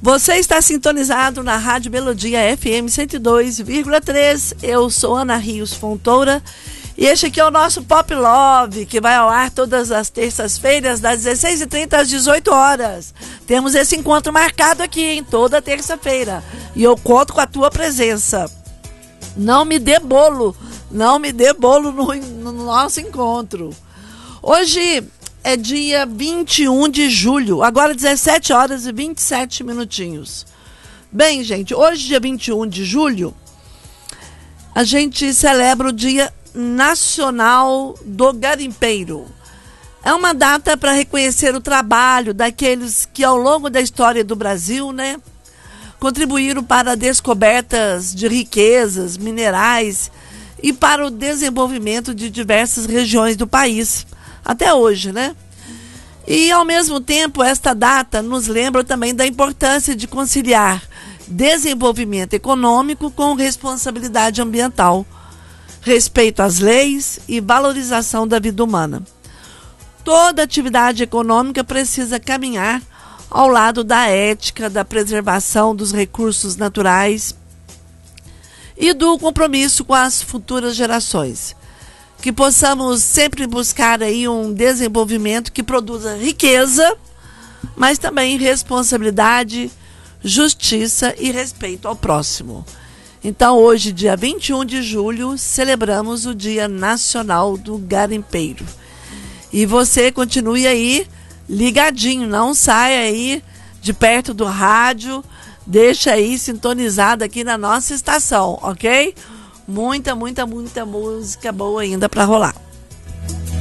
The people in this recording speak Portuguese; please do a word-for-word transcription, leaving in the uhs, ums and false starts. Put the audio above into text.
Você está sintonizado na Rádio Melodia F M cento e dois vírgula três. Eu sou Ana Rios Fontoura e este aqui é o nosso Pop Love, que vai ao ar todas as terças-feiras, das dezesseis e trinta às dezoito horas. Temos esse encontro marcado aqui, em toda terça-feira. E eu conto com a tua presença. Não me dê bolo, não me dê bolo no, no nosso encontro. Hoje é dia vinte e um de julho, agora dezessete horas e vinte e sete minutinhos. Bem, gente, hoje, dia vinte e um de julho, a gente celebra o Dia Nacional do Garimpeiro. É uma data para reconhecer o trabalho daqueles que, ao longo da história do Brasil, né, contribuíram para descobertas de riquezas minerais e para o desenvolvimento de diversas regiões do país, até hoje, né? E, ao mesmo tempo, esta data nos lembra também da importância de conciliar desenvolvimento econômico com responsabilidade ambiental, respeito às leis e valorização da vida humana. Toda atividade econômica precisa caminhar ao lado da ética, da preservação dos recursos naturais e do compromisso com as futuras gerações. Que possamos sempre buscar aí um desenvolvimento que produza riqueza, mas também responsabilidade, justiça e respeito ao próximo. Então, hoje, dia vinte e um de julho, celebramos o Dia Nacional do Garimpeiro. E você continue aí ligadinho, não saia aí de perto do rádio, deixa aí sintonizado aqui na nossa estação, ok? Muita, muita, muita música boa ainda para rolar.